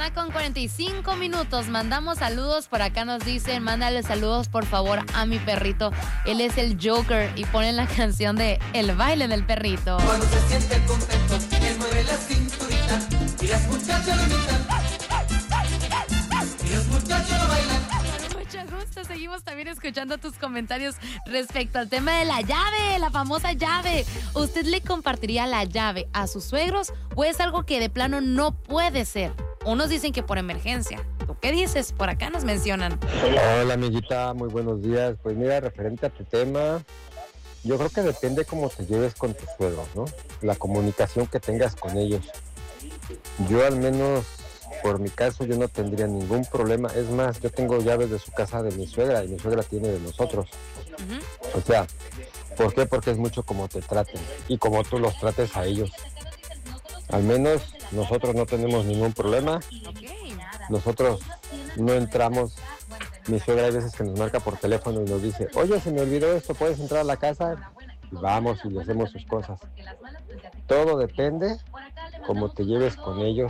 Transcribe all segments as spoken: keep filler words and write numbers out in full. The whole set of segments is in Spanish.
mañana con cuarenta y cinco minutos. Mandamos saludos. Por acá nos dicen, mándale saludos por favor a mi perrito. Él es el Joker y ponen la canción de El baile del perrito. Cuando se siente contento, él mueve la cinturita y las muchachas lo imitan. Y los muchachos lo bailan. Mucho gusto, seguimos también escuchando tus comentarios respecto al tema de la llave, la famosa llave. ¿Usted le compartiría la llave a sus suegros o es algo que de plano no puede ser? Unos dicen que por emergencia. ¿Tú qué dices? Por acá nos mencionan. Hola amiguita, muy buenos días. Pues mira, referente a tu tema, yo creo que depende cómo te lleves con tus suegros, ¿no? La comunicación que tengas con ellos. Yo al menos, por mi caso, yo no tendría ningún problema. Es más, yo tengo llaves de su casa de mi suegra y mi suegra tiene de nosotros. Uh-huh. O sea, ¿por qué? Porque es mucho como te traten y como tú los trates a ellos. Al menos nosotros no tenemos ningún problema. Okay. Nosotros no entramos. Mi suegra hay veces que nos marca por teléfono y nos dice, oye, se me olvidó esto, ¿puedes entrar a la casa? Y vamos y le hacemos sus cosas. Todo depende cómo te lleves con ellos.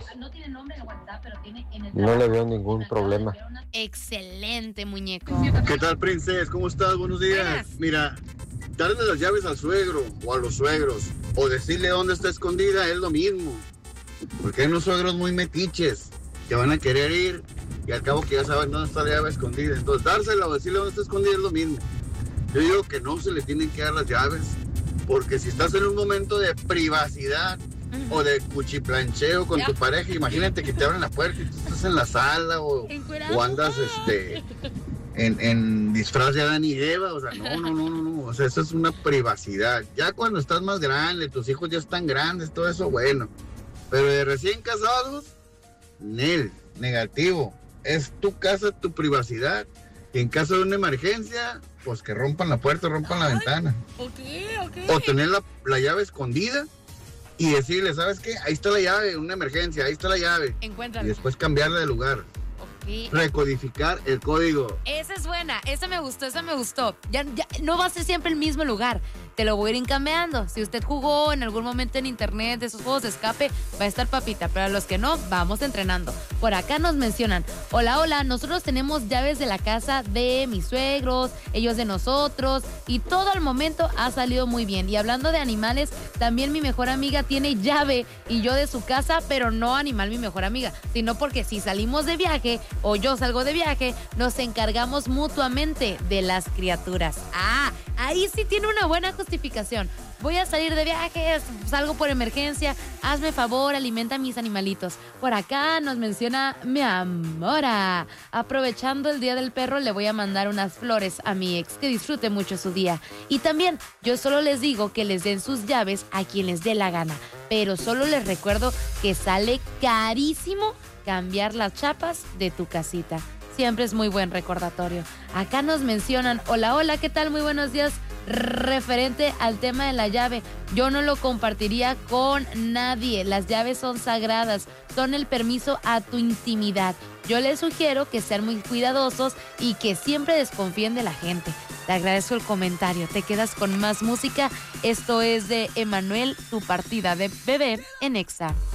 No le veo ningún problema. Excelente, muñeco. ¿Qué tal, princesa? ¿Cómo estás? Buenos días. Buenas. Mira, darle las llaves al suegro o a los suegros o decirle dónde está escondida es lo mismo. Porque hay unos suegros muy metiches que van a querer ir y al cabo que ya saben dónde está la llave escondida. Entonces, dársela o decirle dónde está escondida es lo mismo. Yo digo que no se le tienen que dar las llaves, porque si estás en un momento de privacidad uh-huh. o de cuchiplancheo con ¿Ya? tu pareja, imagínate que te abren la puerta y tú estás en la sala o, o andas este en, en disfraz de Adán y Eva. O sea, no, no, no, no, no. O sea, eso es una privacidad. Ya cuando estás más grande, tus hijos ya están grandes, todo eso, bueno. Pero de recién casados, nel, negativo. Es tu casa, tu privacidad. Y en caso de una emergencia, pues que rompan la puerta, rompan la ventana. Okay, okay. O tener la, la llave escondida y decirle, ¿sabes qué? Ahí está la llave, una emergencia, ahí está la llave. Encuéntrala. Y después cambiarla de lugar. Okay. Recodificar el código. Esa es buena, esa me gustó, esa me gustó. Ya, ya no va a ser siempre el mismo lugar. Te lo voy a ir cambiando. Si usted jugó en algún momento en internet de esos juegos de escape, va a estar papita. Pero a los que no, vamos entrenando. Por acá nos mencionan, hola, hola, nosotros tenemos llaves de la casa de mis suegros, ellos de nosotros, y todo al momento ha salido muy bien. Y hablando de animales, también mi mejor amiga tiene llave y yo de su casa, pero no animal mi mejor amiga, sino porque si salimos de viaje o yo salgo de viaje, nos encargamos mutuamente de las criaturas. Ah, ahí sí tiene una buena justificación. Voy a salir de viaje, salgo por emergencia, hazme favor, alimenta a mis animalitos. Por acá nos menciona mi amora. Aprovechando el Día del Perro, le voy a mandar unas flores a mi ex, que disfrute mucho su día. Y también, yo solo les digo que les den sus llaves a quien les dé la gana, pero solo les recuerdo que sale carísimo cambiar las chapas de tu casita. Siempre es muy buen recordatorio. Acá nos mencionan, hola, hola, ¿qué tal? Muy buenos días. Referente al tema de la llave, yo no lo compartiría con nadie. Las llaves son sagradas, son el permiso a tu intimidad. Yo les sugiero que sean muy cuidadosos y que siempre desconfíen de la gente. Te agradezco el comentario. Te quedas con más música. Esto es de Emanuel, tu partida de bebé en Exa.